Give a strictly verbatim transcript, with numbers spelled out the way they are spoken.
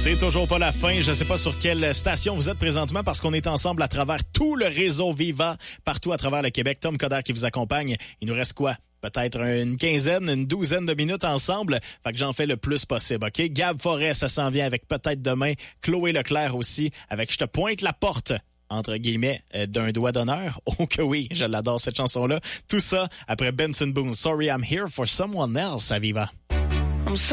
C'est toujours pas la fin. Je ne sais pas sur quelle station vous êtes présentement parce qu'on est ensemble à travers tout le réseau Viva, partout à travers le Québec. Tom Coderre qui vous accompagne. Il nous reste quoi? Peut-être une quinzaine, une douzaine de minutes ensemble. Fait que j'en fais le plus possible, OK? Gab Forêt, ça s'en vient avec peut-être demain. Chloé Leclerc aussi, avec Je te pointe la porte, entre guillemets, euh, d'un doigt d'honneur. Oh que oui, je l'adore cette chanson-là. Tout ça après Benson Boone. Sorry, I'm here for someone else à Viva.